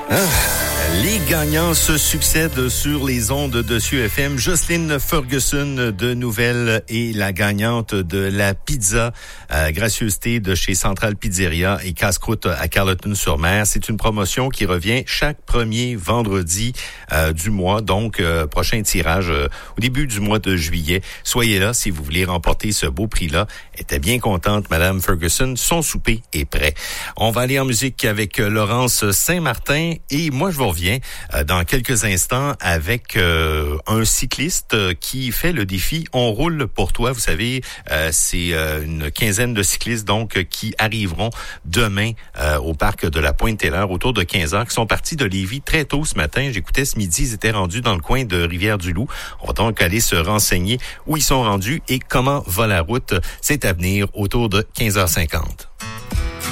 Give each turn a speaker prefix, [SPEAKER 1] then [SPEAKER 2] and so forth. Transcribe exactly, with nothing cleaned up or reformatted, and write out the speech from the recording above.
[SPEAKER 1] Ah, les gagnants se succèdent sur les ondes de C U F M. Jocelyne Ferguson de Nouvelle est la gagnante de la pizza euh, gracieuseté de chez Centrale Pizzeria et Casse-Croûte à Carleton-sur-Mer. C'est une promotion qui revient chaque premier vendredi euh, du mois, donc euh, prochain tirage euh, au début du mois de juillet. Soyez là si vous voulez remporter ce beau prix-là. Elle était bien contente, Madame Ferguson. Son souper est prêt. On va aller en musique avec euh, Laurence Saint-Martin et moi je vous reviens euh, dans quelques instants avec euh, un cycliste euh, qui fait le défi On roule pour toi. Vous savez, euh, c'est euh, une quinzaine de cyclistes donc euh, qui arriveront demain euh, au parc de la Pointe-Taylor autour de quinze heures, qui sont partis de Lévis très tôt ce matin. J'écoutais ce midi, ils étaient rendus dans le coin de Rivière-du-Loup. On va donc aller se renseigner où ils sont rendus et comment va la route. C'est à venir autour de quinze heures cinquante.